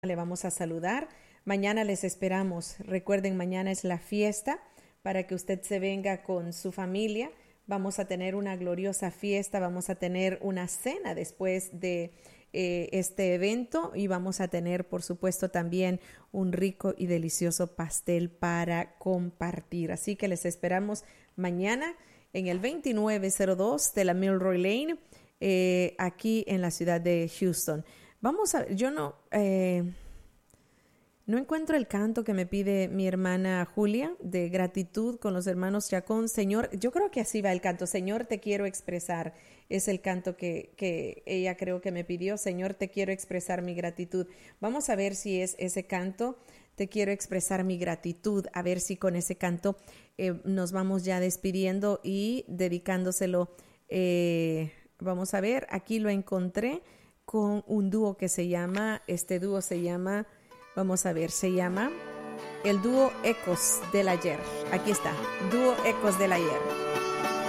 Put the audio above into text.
le vamos a saludar. Mañana les esperamos. Recuerden, mañana es la fiesta para que usted se venga con su familia. Vamos a tener una gloriosa fiesta, vamos a tener una cena después de este evento y vamos a tener, por supuesto, también un rico y delicioso pastel para compartir. Así que les esperamos mañana en el 2902 de la Milroy Lane, aquí en la ciudad de Houston. Vamos a, yo no encuentro el canto que me pide mi hermana Julia de gratitud con los hermanos Chacón. Señor, yo creo que así va el canto. Señor, te quiero expresar. Es el canto que ella creo que me pidió. Señor, te quiero expresar mi gratitud. Vamos a ver si es ese canto. Te quiero expresar mi gratitud. A ver si con ese canto nos vamos ya despidiendo y dedicándoselo. Vamos a ver, aquí lo encontré con un dúo que se llama, vamos a ver, se llama el dúo Ecos del Ayer. Aquí está, dúo Ecos del Ayer.